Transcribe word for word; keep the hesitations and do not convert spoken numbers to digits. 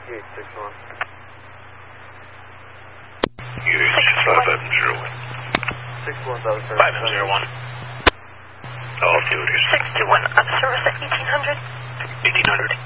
eight six one. U H five seven zero one. six one seven zero one. five seven zero one. All field is. six two one, up service at eighteen hundred. eighteen hundred.